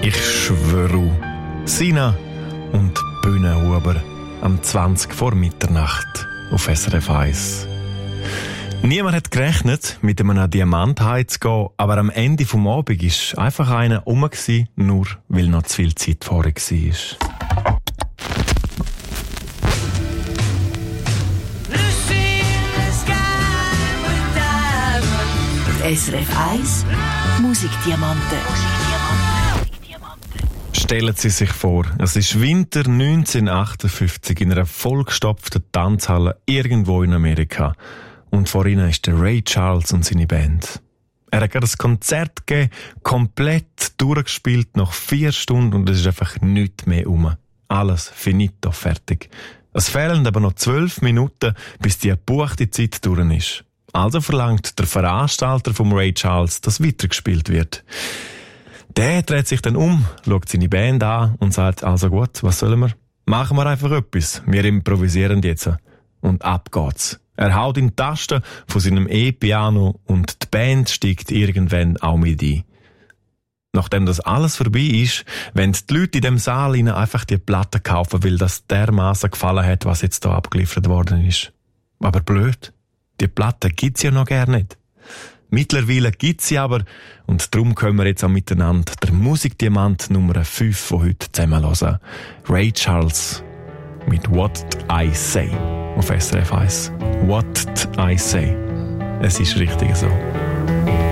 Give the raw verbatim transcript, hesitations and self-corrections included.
Ich schwöre. Sina und Bühnenhuber am zwanzig vor Mitternacht auf S R F eins. Niemand hat gerechnet, mit einem Diamant heimzugehen, aber am Ende des Abends war einfach einer rum, nur weil noch zu viel Zeit vorher war. S R F eins Musikdiamanten. Stellen Sie sich vor, es ist Winter neunzehnhundertachtundfünfzig in einer vollgestopften Tanzhalle irgendwo in Amerika. Und vor ihnen ist der Ray Charles und seine Band. Er hat gerade ein Konzert gegeben, komplett durchgespielt, nach vier Stunden, und es ist einfach nichts mehr rum. Alles finito, fertig. Es fehlen aber noch zwölf Minuten, bis die gebuchte Zeit durch ist. Also verlangt der Veranstalter vom Ray Charles, dass weitergespielt wird. Der dreht sich dann um, schaut seine Band an und sagt, also gut, was sollen wir? Machen wir einfach etwas. Wir improvisieren jetzt. Und ab geht's. Er haut in die Tasten von seinem E-Piano und die Band steigt irgendwann auch mit ein. Nachdem das alles vorbei ist, wenn die Leute in dem Saal ihnen einfach die Platte kaufen, weil das dermaßen gefallen hat, was jetzt da abgeliefert worden ist. Aber blöd. Die Platte gibt's ja noch gar nicht. Mittlerweile gibt's sie aber, und darum können wir jetzt auch miteinander der Musikdiamant Nummer fünf von heute zusammen hören. Ray Charles mit What I Say auf S R F eins. What I Say. Es ist richtig so.